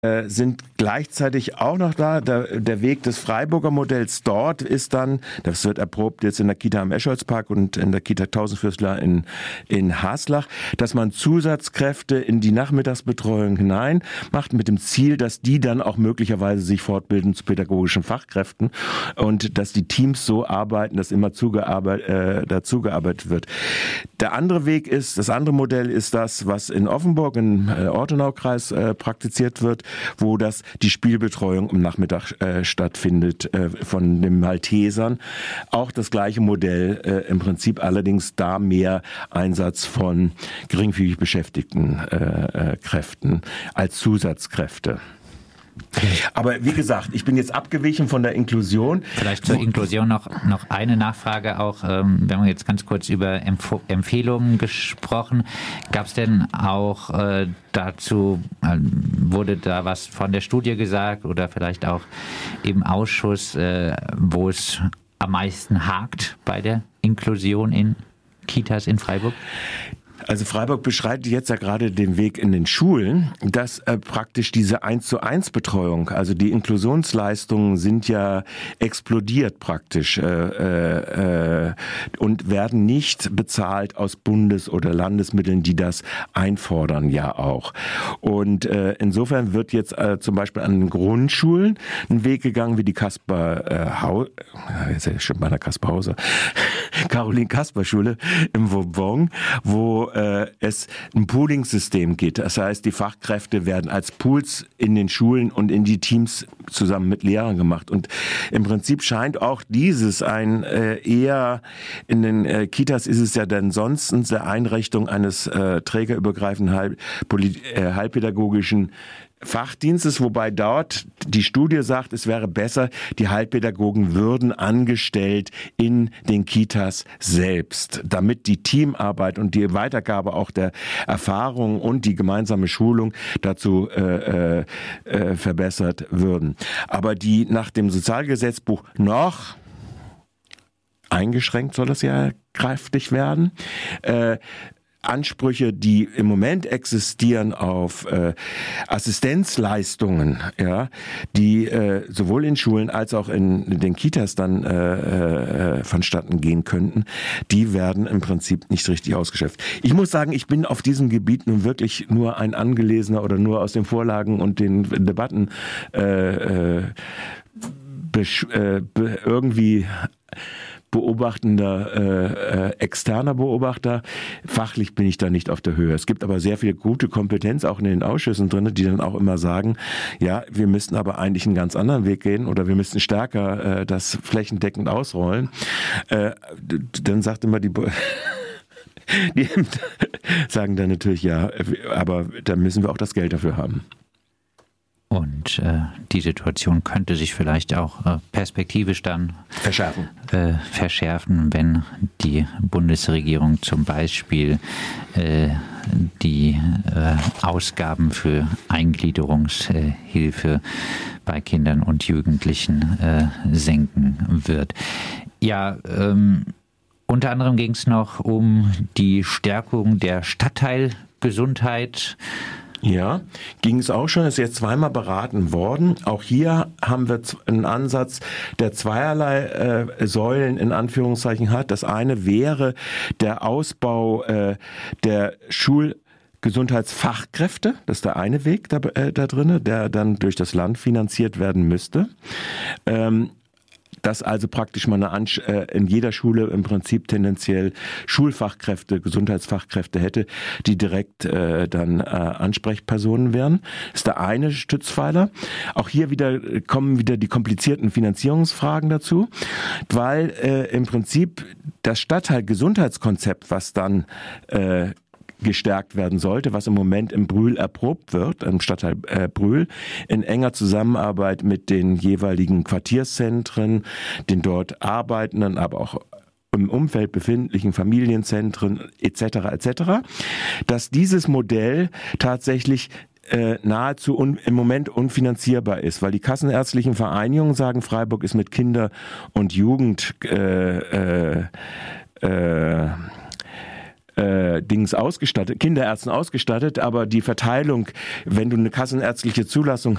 sind gleichzeitig auch noch da. Der Weg des Freiburger Modells dort ist dann, das wird erprobt jetzt in der Kita am Escholzpark und in der Kita Tausendfürstler in Haslach, dass man Zusatzkräfte in die Nachmittagsbetreuung hinein macht, mit dem Ziel, dass die dann auch möglicherweise sich fortbilden zu pädagogischen Fachkräften und dass die Teams so arbeiten, dass immer dazu gearbeitet wird. Das andere Modell ist das, was in Offenburg im Ortenaukreis praktiziert wird, wo die Spielbetreuung am Nachmittag stattfindet von den Maltesern. Auch das gleiche Modell im Prinzip, allerdings da mehr Einsatz von geringfügig beschäftigten Kräften als Zusatzkräfte. Aber wie gesagt, ich bin jetzt abgewichen von der Inklusion. Vielleicht zur Inklusion noch eine Nachfrage auch. Wir haben jetzt ganz kurz über Empfehlungen gesprochen. Gab es denn auch dazu, wurde da was von der Studie gesagt oder vielleicht auch im Ausschuss, wo es am meisten hakt bei der Inklusion in Kitas in Freiburg? Also Freiburg beschreitet jetzt ja gerade den Weg in den Schulen, dass praktisch diese 1:1 Betreuung, also die Inklusionsleistungen sind ja explodiert praktisch und werden nicht bezahlt aus Bundes- oder Landesmitteln, die das einfordern ja auch. Und insofern wird jetzt zum Beispiel an den Grundschulen ein Weg gegangen, wie die Caroline-Kasper-Schule im Vauban, wo es ein Pooling-System gibt. Das heißt, die Fachkräfte werden als Pools in den Schulen und in die Teams zusammen mit Lehrern gemacht. Und im Prinzip scheint auch dieses eher in den Kitas ist es ja dann sonst eine Einrichtung eines trägerübergreifenden heilpädagogischen Fachdienstes, wobei dort die Studie sagt, es wäre besser, die Heilpädagogen würden angestellt in den Kitas selbst, damit die Teamarbeit und die Weitergabe auch der Erfahrung und die gemeinsame Schulung dazu verbessert würden. Aber die nach dem Sozialgesetzbuch noch eingeschränkt soll das ja kräftig werden, Ansprüche, die im Moment existieren auf Assistenzleistungen, ja, die sowohl in Schulen als auch in den Kitas dann vonstatten gehen könnten, die werden im Prinzip nicht richtig ausgeschöpft. Ich muss sagen, ich bin auf diesem Gebiet nun wirklich nur ein Angelesener oder nur aus den Vorlagen und den Debatten irgendwie beobachtender, externer Beobachter. Fachlich bin ich da nicht auf der Höhe. Es gibt aber sehr viel gute Kompetenz auch in den Ausschüssen drin, die dann auch immer sagen, ja, wir müssten aber eigentlich einen ganz anderen Weg gehen oder wir müssten stärker das flächendeckend ausrollen. Dann sagt immer die sagen dann natürlich, ja, aber da müssen wir auch das Geld dafür haben. Und die Situation könnte sich vielleicht auch perspektivisch dann verschärfen, wenn die Bundesregierung zum Beispiel die Ausgaben für Eingliederungshilfe bei Kindern und Jugendlichen senken wird. Ja, unter anderem ging es noch um die Stärkung der Stadtteilgesundheit. Ja, ging es auch schon, ist jetzt zweimal beraten worden. Auch hier haben wir einen Ansatz, der zweierlei Säulen in Anführungszeichen hat. Das eine wäre der Ausbau der Schulgesundheitsfachkräfte. Das ist der eine Weg da drin, der dann durch das Land finanziert werden müsste. Dass also praktisch man in jeder Schule im Prinzip tendenziell Schulfachkräfte, Gesundheitsfachkräfte hätte, die direkt dann Ansprechpersonen wären. Das ist der eine Stützpfeiler. Auch hier kommen wieder die komplizierten Finanzierungsfragen dazu, weil im Prinzip das Stadtteilgesundheitskonzept, was dann gestärkt werden sollte, was im Moment im Brühl erprobt wird, im Stadtteil Brühl, in enger Zusammenarbeit mit den jeweiligen Quartierszentren, den dort arbeitenden, aber auch im Umfeld befindlichen Familienzentren etc., dass dieses Modell tatsächlich nahezu im Moment unfinanzierbar ist, weil die kassenärztlichen Vereinigungen sagen, Freiburg ist mit Kinder- und Jugend Kinderärzten ausgestattet, aber die Verteilung, wenn du eine kassenärztliche Zulassung